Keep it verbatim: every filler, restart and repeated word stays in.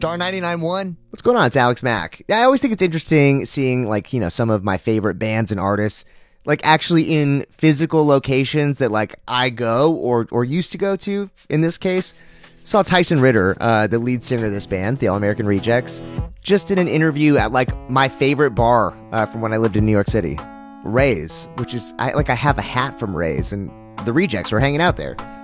Star ninety-nine point one. What's going on? It's Alex Mack. I always think it's interesting seeing, like, you know, some of my favorite bands and artists, like, actually in physical locations that, like, I go or, or used to go to, in this case. Saw Tyson Ritter, uh, the lead singer of this band, the All American Rejects, just did an interview at, like, my favorite bar uh, from when I lived in New York City. Ray's, which is, I like, I have a hat from Ray's, and the Rejects were hanging out there.